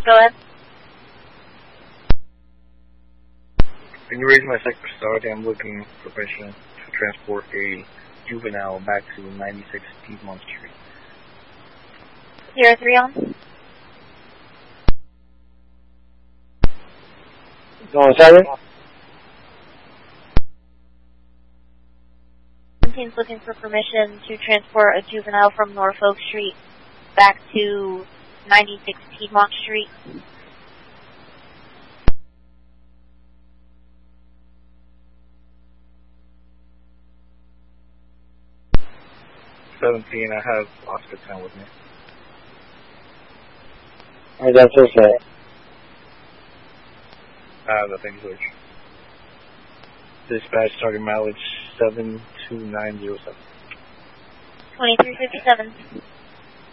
Go ahead. Can you raise my sector start? I'm looking for permission to transport a juvenile back to 96 Piedmont Street. 03 on. Going 7? 17's looking for permission to transport a juvenile from Norfolk Street back to 96 Piedmont Street. I have Oscar 10 with me. Where's that first at? Nothing huge. Dispatch starting mileage 72907. 2357.